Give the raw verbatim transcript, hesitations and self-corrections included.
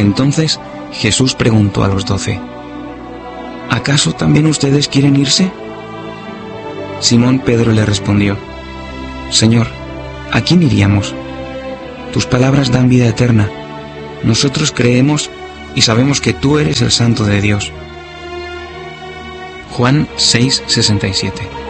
Entonces Jesús preguntó a los doce: ¿acaso también ustedes quieren irse? Simón Pedro le respondió: Señor, ¿a quién iríamos? Tus palabras dan vida eterna. Nosotros creemos y sabemos que tú eres el Santo de Dios. Juan seis, sesenta y siete.